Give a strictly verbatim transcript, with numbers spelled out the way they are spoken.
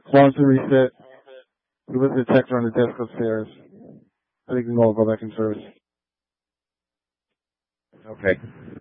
Sponsor reset. We put the detector on the desk upstairs. I think we can all go back in service. Okay.